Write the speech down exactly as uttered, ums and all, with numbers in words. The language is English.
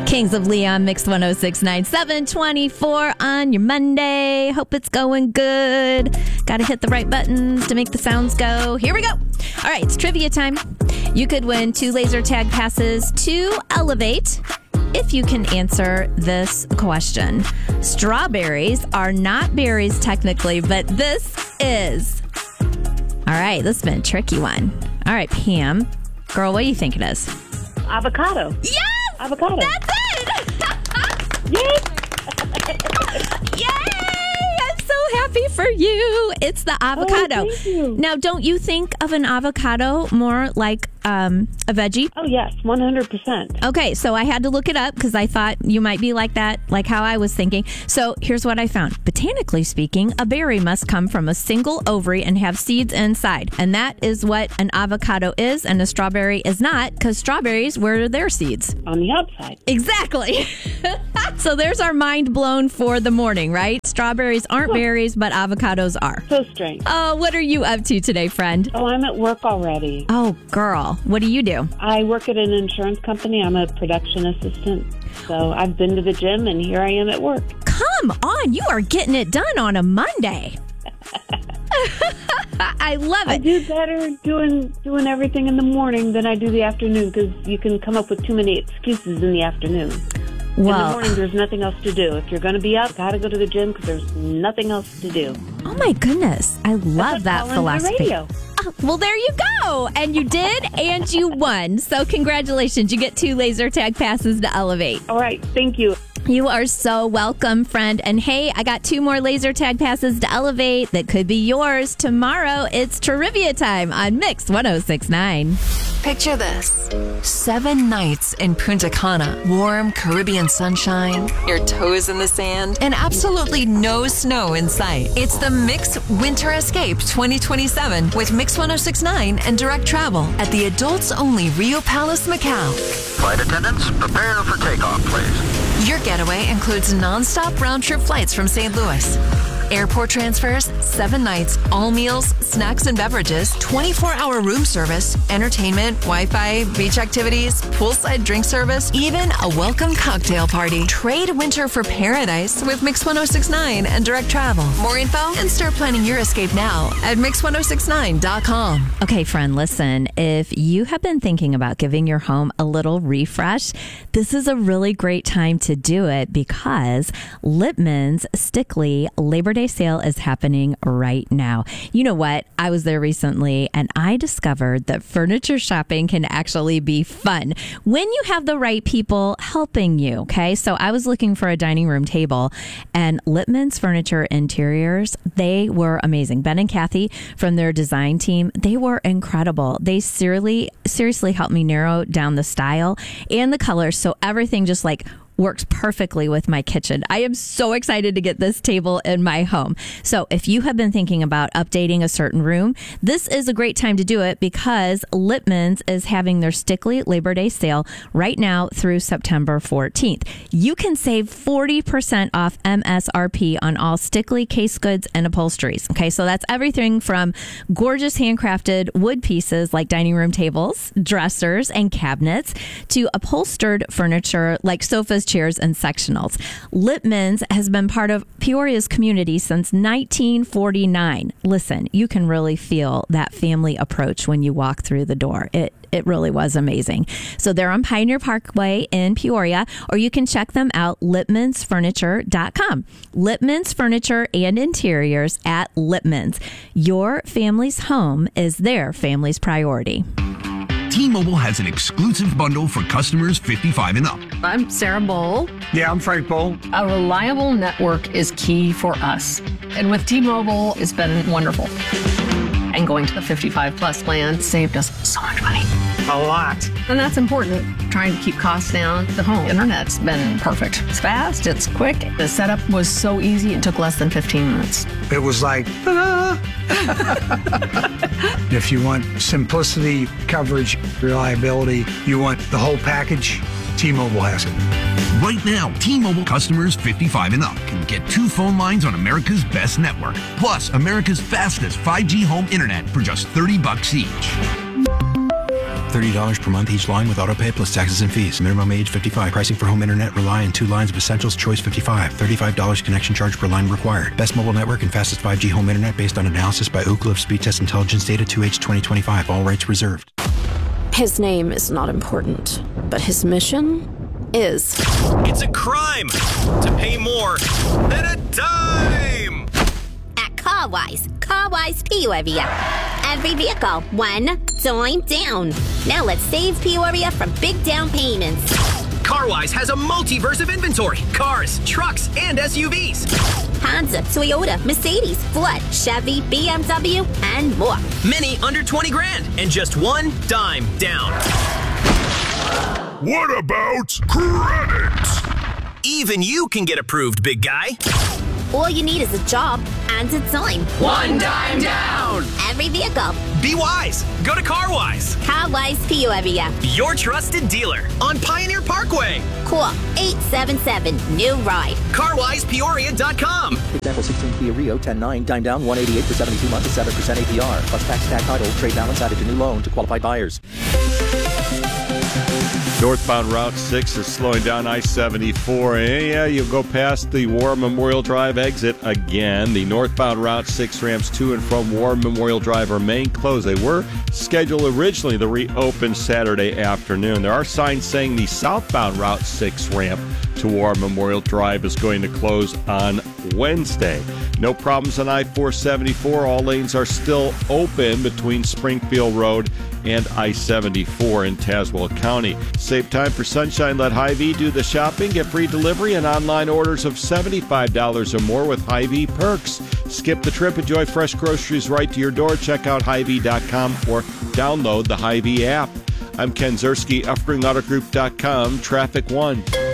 Kings of Leon, Mix one oh six point nine, seven twenty-four on your Monday. Hope it's going good. Got to hit the right buttons to make the sounds go. Here we go. All right, it's trivia time. You could win two laser tag passes to Elevate if you can answer this question. Strawberries are not berries technically, but this is. All right, this has been a tricky one. All right, Pam. Girl, what do you think it is? Avocado. Yes! Avocado. That's it! Yes! Yay! I'm so happy for you. It's the avocado. Oh, thank you. Now, don't you think of an avocado more like um, a veggie? Oh, yes, one hundred percent. Okay, so I had to look it up because I thought you might be like that, like how I was thinking. So here's what I found. Botanically speaking, a berry must come from a single ovary and have seeds inside. And that is what an avocado is, and a strawberry is not, because strawberries, where are their seeds? On the outside. Exactly. So there's our mind blown for the morning, right? Strawberries aren't berries, but avocados are. So strange. Oh, what are you up to today, friend? Oh, I'm at work already. Oh, girl. What do you do? I work at an insurance company. I'm a production assistant. So I've been to the gym, and here I am at work. Come on. You are getting it done on a Monday. I love it. I do better doing doing everything in the morning than I do the afternoon, because you can come up with too many excuses in the afternoon. Well, in the morning, there's nothing else to do. If you're going to be up, got to go to the gym because there's nothing else to do. oh my goodness. I love that That's why I call in my philosophy. radio. Oh, well, there you go. And you did, and you won. So congratulations. You get two laser tag passes to Elevate. All right, thank you. You are so welcome, friend. And hey, I got two more laser tag passes to Elevate that could be yours. Tomorrow, it's trivia time on Mix one oh six point nine. Picture this. Seven nights in Punta Cana. Warm Caribbean sunshine, your toes in the sand, and absolutely no snow in sight. It's the Mix Winter Escape twenty twenty-seven with Mix one oh six point nine and Direct Travel at the adults-only Rio Palace, Macau. Flight attendants, prepare for takeoff, please. Your getaway includes non-stop round-trip flights from Saint Louis. Airport transfers, seven nights, all meals, snacks and beverages, twenty-four hour room service, entertainment, Wi-Fi, beach activities, poolside drink service, even a welcome cocktail party. Trade winter for paradise with Mix one oh six point nine and Direct Travel. More info and start planning your escape now at mix one oh six point nine dot com. Okay, friend, listen. If you have been thinking about giving your home a little refresh, this is a really great time to do it because Lippman's Stickley Labor Day sale is happening right now. You know what? I was there recently and I discovered that furniture shopping can actually be fun when you have the right people helping you. Okay. So I was looking for a dining room table and Lippman's Furniture Interiors, they were amazing. Ben and Kathy from their design team, they were incredible. They seriously, seriously helped me narrow down the style and the colors. So everything just like works perfectly with my kitchen. I am so excited to get this table in my home. So if you have been thinking about updating a certain room, this is a great time to do it because Lippman's is having their Stickley Labor Day sale right now through September fourteenth. You can save forty percent off M S R P on all Stickley case goods and upholsteries. Okay, so that's everything from gorgeous handcrafted wood pieces like dining room tables, dressers, and cabinets to upholstered furniture like sofas, chairs, and sectionals. Lippman's has been part of Peoria's community since nineteen forty-nine. Listen, you can really feel that family approach when you walk through the door. It It really was amazing. So they're on Pioneer Parkway in Peoria, or you can check them out, lippmans furniture dot com. Lippman's Furniture and Interiors at Lippman's. Your family's home is their family's priority. T-Mobile has an exclusive bundle for customers fifty-five and up. I'm Sarah Bowl. Yeah, I'm Frank Bowl. A reliable network is key for us. And with T-Mobile, it's been wonderful. And going to the fifty-five plus plan saved us so much money. A lot. And that's important. Trying to keep costs down. The home internet's been perfect. It's fast, it's quick. The setup was so easy, it took less than fifteen minutes. It was like, ta-da! If you want simplicity, coverage, reliability, you want the whole package, T-Mobile has it. Right now, T-Mobile customers fifty-five and up can get two phone lines on America's best network, plus America's fastest five G home internet for just thirty bucks each. thirty dollars per month each line with autopay plus taxes and fees. Minimum age fifty-five. Pricing for home internet rely on two lines of Essentials Choice fifty-five. thirty-five dollars connection charge per line required. Best mobile network and fastest five G home internet based on analysis by Ookla of Speed Test Intelligence Data two H twenty twenty-five. All rights reserved. His name is not important, but his mission is. It's a crime to pay more than a dime. At CarWise, CarWise Peoria. Every vehicle, one dime down. Now let's save Peoria from big down payments. CarWise has a multiverse of inventory. Cars, trucks, and S U Vs. Honda, Toyota, Mercedes, Ford, Chevy, B M W, and more. Many under twenty grand and just one dime down. What about credit? Even you can get approved, big guy. All you need is a job and a dime. One dime down. Every vehicle. Be wise. Go to CarWise. CarWise Peoria. Your trusted dealer on Pioneer Parkway. Call eight seven seven, new ride. car wise peoria dot com. Example sixteen Kia Rio ten nine, dime down one eighty-eight for seventy-two months at seven percent A P R. Plus tax, tag title, trade balance added to new loan to qualified buyers. Northbound Route six is slowing down I seventy-four. And yeah, you'll go past the War Memorial Drive exit again. The northbound Route six ramps to and from War Memorial Drive remain closed. They were scheduled originally to reopen Saturday afternoon. There are signs saying the southbound Route six ramp to War Memorial Drive is going to close on Wednesday. No problems on I four seventy-four. All lanes are still open between Springfield Road and I seventy-four in Tazewell County. Save time for sunshine. Let Hy-Vee do the shopping. Get free delivery and online orders of seventy-five dollars or more with Hy-Vee perks. Skip the trip. Enjoy fresh groceries right to your door. Check out Hy Vee dot com or download the Hy-Vee app. I'm Ken Zerski, F Ring Auto Group dot com. Traffic one.